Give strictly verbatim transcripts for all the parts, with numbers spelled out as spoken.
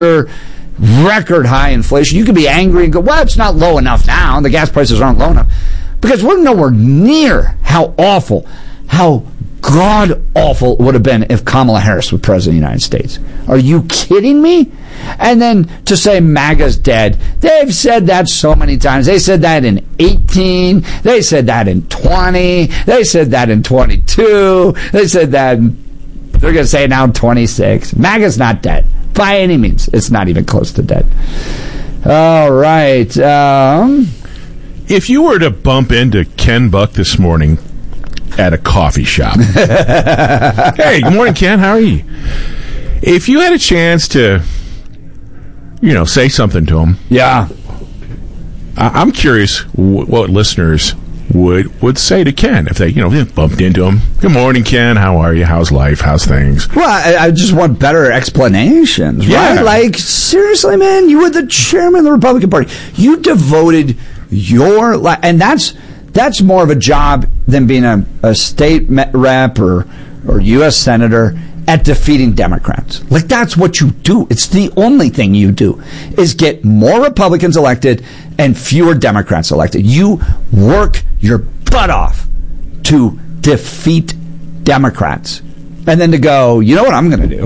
record high inflation. You could be angry and go, well, it's not low enough now. The gas prices aren't low enough. Because we're nowhere near how awful, how god-awful it would have been if Kamala Harris was president of the United States. Are you kidding me? And then to say MAGA's dead. They've said that so many times. They said that in eighteen. They said that in twenty. They said that in twenty-two. They said that in, they're going to say it now in twenty-six. MAGA's not dead. By any means. It's not even close to dead. All right. Um... If you were to bump into Ken Buck this morning at a coffee shop. Hey, good morning, Ken. How are you? If you had a chance to, you know, say something to him. Yeah. I- I'm curious w- what listeners would would say to Ken if they, you know, bumped into him. Good morning, Ken. How are you? How's life? How's things? Well, I, I just want better explanations, right? Yeah. Like, seriously, man, you were the chairman of the Republican Party. You devoted your life, and that's that's more of a job than being a, a state rep or or U S senator at defeating Democrats. Like, that's what you do. It's the only thing you do is get more Republicans elected and fewer Democrats elected. You work your butt off to defeat Democrats. And then to go, you know what I'm going to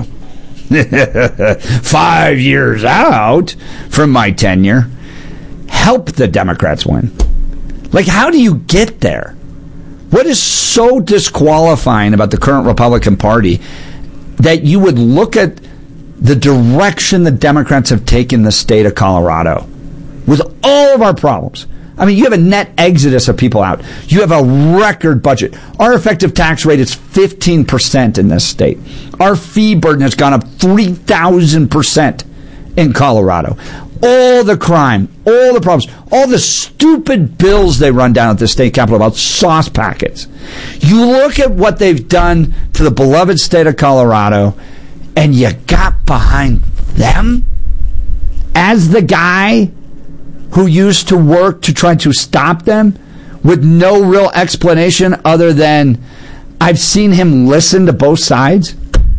do? Five years out from my tenure, help the Democrats win. Like, how do you get there? What is so disqualifying about the current Republican Party that you would look at the direction the Democrats have taken the state of Colorado with all of our problems? I mean, you have a net exodus of people out. You have a record budget. Our effective tax rate is fifteen percent in this state. Our fee burden has gone up three thousand percent in Colorado. All the crime, all the problems, all the stupid bills they run down at the state capitol about sauce packets. You look at what they've done to the beloved state of Colorado, and you got behind them as the guy who used to work to try to stop them with no real explanation other than I've seen him listen to both sides.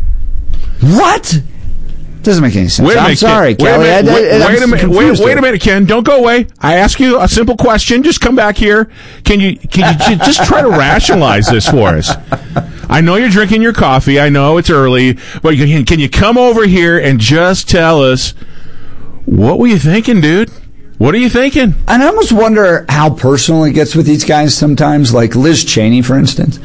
What? Doesn't make any sense. Wait a minute, I'm sorry, Ken. Kelly. Wait a minute, I, I, wait, wait a minute. Wait, wait a here. minute, Ken. Don't go away. I ask you a simple question. Just come back here. Can you can you j- just try to rationalize this for us? I know you're drinking your coffee. I know it's early, but can, can you come over here and just tell us what were you thinking, dude? What are you thinking? And I almost wonder how personal it gets with these guys sometimes, like Liz Cheney, for instance,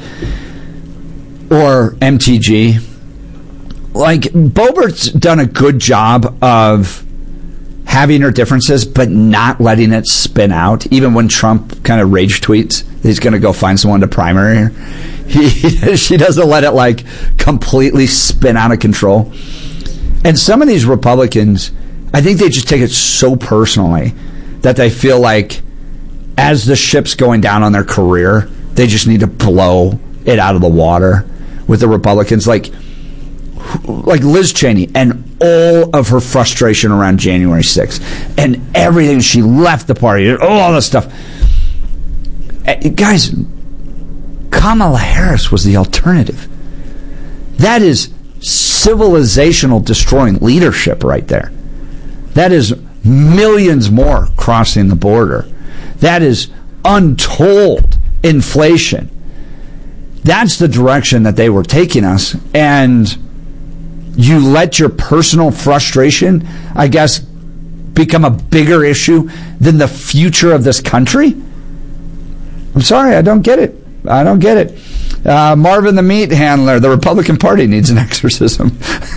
or M T G. Like, Boebert's done a good job of having her differences, but not letting it spin out. Even when Trump kind of rage tweets, he's going to go find someone to primary her. He, she doesn't let it, like, completely spin out of control. And some of these Republicans, I think they just take it so personally that they feel like as the ship's going down on their career, they just need to blow it out of the water with the Republicans. Like, like Liz Cheney and all of her frustration around January sixth and everything. She left the party, all this stuff. Guys, Kamala Harris was the alternative. That is civilizational destroying leadership right there. That is millions more crossing the border. That is untold inflation. That's the direction that they were taking us. And you let your personal frustration, I guess, become a bigger issue than the future of this country? I'm sorry, I don't get it. I don't get it. Uh, Marvin the meat handler, the Republican Party needs an exorcism.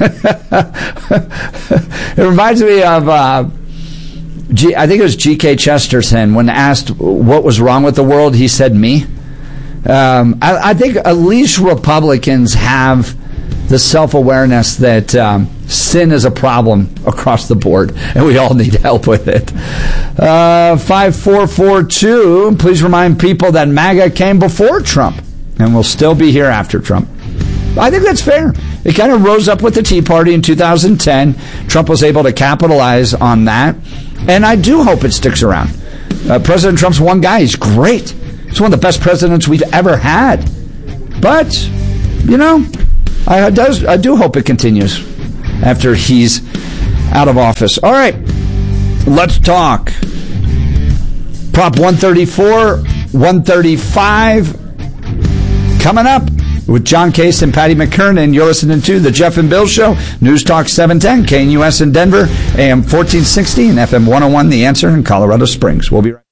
It reminds me of, uh, G- I think it was G K Chesterton, when asked what was wrong with the world, he said me. Um, I, I think at least Republicans have the self-awareness that um, sin is a problem across the board, and we all need help with it. Uh, five four four two, please remind people that MAGA came before Trump and will still be here after Trump. I think that's fair. It kind of rose up with the Tea Party in two thousand ten. Trump was able to capitalize on that, and I do hope it sticks around. Uh, President Trump's one guy. He's great. He's one of the best presidents we've ever had. But, you know, I, does, I do hope it continues after he's out of office. All right, let's talk. Prop one thirty-four, one thirty-five, coming up with John Case and Patty McKernan. You're listening to The Jeff and Bill Show, News Talk seven ten, K N U S in Denver, A M fourteen sixty, and F M one oh one, The Answer in Colorado Springs. We'll be right back.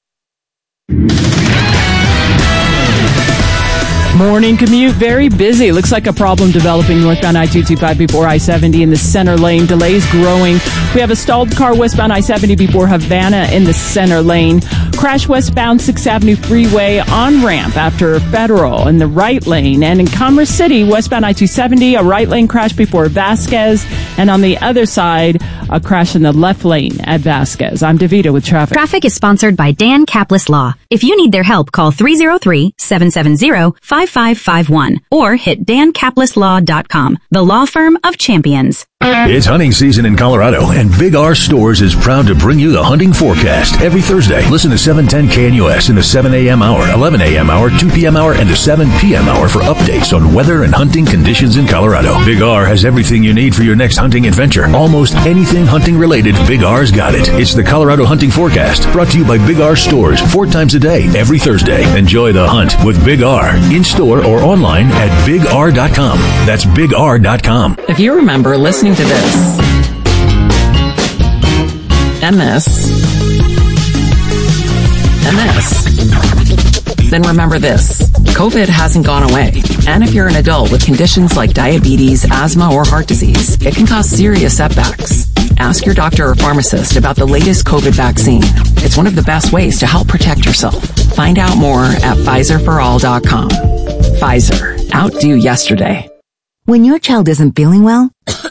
Morning commute, very busy. Looks like a problem developing northbound I two twenty-five before I seventy in the center lane. Delays growing. We have a stalled car westbound I seventy before Havana in the center lane. Crash westbound sixth Avenue Freeway on-ramp after Federal in the right lane. And in Commerce City, westbound I two seventy, a right lane crash before Vasquez. And on the other side, a crash in the left lane at Vasquez. I'm DeVita with traffic. Traffic is sponsored by Dan Kaplis Law. If you need their help, call three oh three, seven seven zero, five five five one or hit dan kaplis law dot com, the law firm of champions. It's hunting season in Colorado, and Big R Stores is proud to bring you the hunting forecast every Thursday. Listen to seven ten K N U S in the seven a.m. hour, eleven a.m. hour, two p.m. hour, and the seven p.m. hour for updates on weather and hunting conditions in Colorado. Big R has everything you need for your next hunting adventure. Almost anything hunting related, Big R's got it. It's the Colorado Hunting Forecast, brought to you by Big R Stores, four times a day, every Thursday. Enjoy the hunt with Big R, in-store or online at big r dot com. That's big r dot com. If you remember listening to this and this and this, then remember this. COVID hasn't gone away. And if you're an adult with conditions like diabetes, asthma, or heart disease, it can cause serious setbacks. Ask your doctor or pharmacist about the latest COVID vaccine. It's one of the best ways to help protect yourself. Find out more at Pfizer for all dot com. Pfizer. Outdo yesterday. When your child isn't feeling well,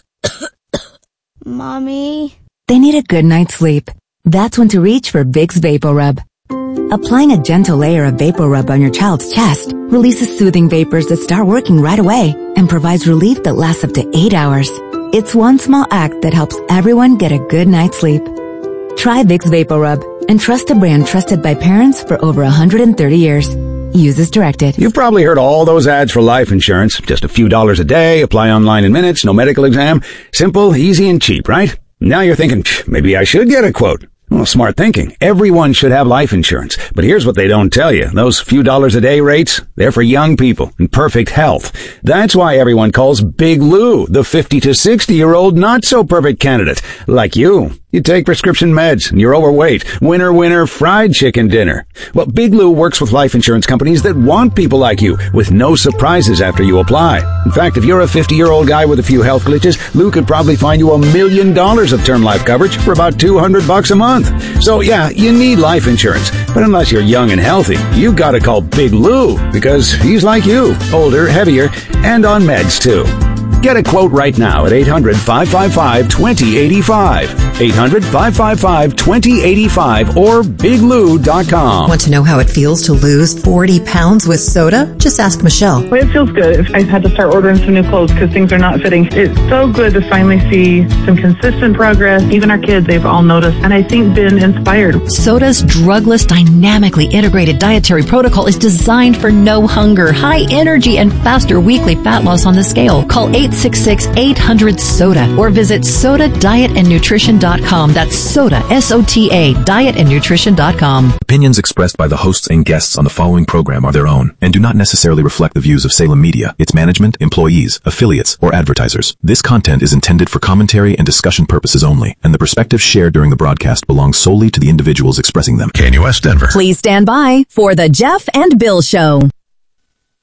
Mommy, they need a good night's sleep. That's when to reach for Vicks VapoRub. Applying a gentle layer of VapoRub on your child's chest releases soothing vapors that start working right away and provides relief that lasts up to eight hours. It's one small act that helps everyone get a good night's sleep. Try Vicks VapoRub and trust a brand trusted by parents for over one hundred thirty years. Use as directed. You've probably heard all those ads for life insurance. Just a few dollars a day, apply online in minutes, no medical exam. Simple, easy, and cheap, right? Now you're thinking, maybe I should get a quote. Well, smart thinking. Everyone should have life insurance. But here's what they don't tell you. Those few dollars a day rates, they're for young people in perfect health. That's why everyone calls Big Lou the fifty to sixty year old not so perfect candidate. Like you. You take prescription meds and you're overweight. Winner, winner, fried chicken dinner. Well, Big Lou works with life insurance companies that want people like you with no surprises after you apply. In fact, if you're a fifty year old guy with a few health glitches, Lou could probably find you a million dollars of term life coverage for about two hundred bucks a month. So yeah, you need life insurance. But unless you're young and healthy, you gotta call Big Lou because he's like you, older, heavier, and on meds too. Get a quote right now at eight hundred, five five five, two oh eight five. eight hundred, five five five, two oh eight five or big lou dot com. Want to know how it feels to lose forty pounds with soda? Just ask Michelle. Well, it feels good. I've had to start ordering some new clothes because things are not fitting. It's so good to finally see some consistent progress. Even our kids, they've all noticed, and I think been inspired. Soda's drugless, dynamically integrated dietary protocol is designed for no hunger, high energy, and faster weekly fat loss on the scale. Call eight six six, eight hundred, SODA or visit soda diet and nutrition dot com. That's soda, S O T A, diet and nutrition dot com. Opinions expressed by the hosts and guests on the following program are their own and do not necessarily reflect the views of Salem Media, its management, employees, affiliates, or advertisers. This content is intended for commentary and discussion purposes only, and the perspectives shared during the broadcast belong solely to the individuals expressing them. K N U S Denver. Please stand by for the Jeff and Bill Show.